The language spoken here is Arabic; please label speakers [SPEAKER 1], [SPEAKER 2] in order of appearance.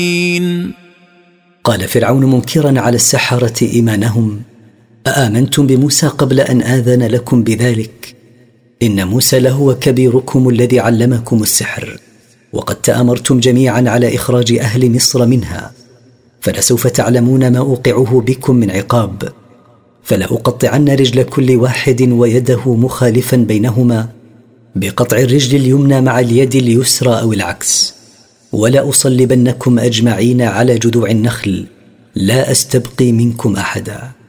[SPEAKER 1] قال فرعون منكرا على السحرة إيمانهم: أآمنتم بموسى قبل أن آذن لكم بذلك؟ إن موسى لهو كبيركم الذي علمكم السحر، وقد تآمرتم جميعا على إخراج أهل مصر منها، فلسوف تعلمون ما أوقعه بكم من عقاب. فلأقطعن رجل كل واحد ويده مخالفا بينهما بقطع الرجل اليمنى مع اليد اليسرى أو العكس، ولا أصلبنكم أجمعين على جذوع النخل، لا أستبقي منكم أحدا.